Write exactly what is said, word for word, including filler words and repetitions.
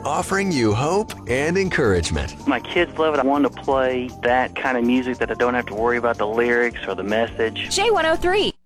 offering you hope and encouragement. My kids love it. I want to play that kind of music that I don't have to worry about the lyrics or the message. J one oh three.